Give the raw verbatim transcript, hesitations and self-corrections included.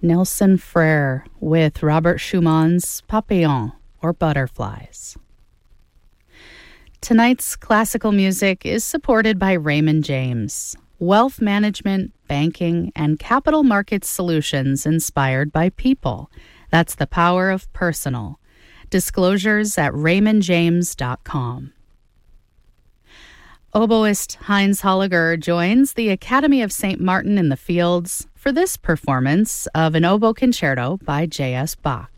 Nelson Frere with Robert Schumann's Papillon, or Butterflies. Tonight's classical music is supported by Raymond James, wealth management, banking, and capital markets solutions inspired by people. That's the power of personal. Disclosures at raymond james dot com. Oboist Heinz Holliger joins the Academy of Saint Martin in the Fields for this performance of an oboe concerto by J S Bach.